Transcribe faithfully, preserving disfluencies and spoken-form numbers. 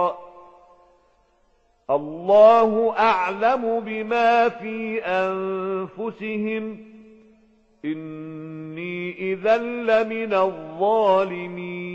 الله أعلم بما في أنفسهم إني إذا لمن الظالمين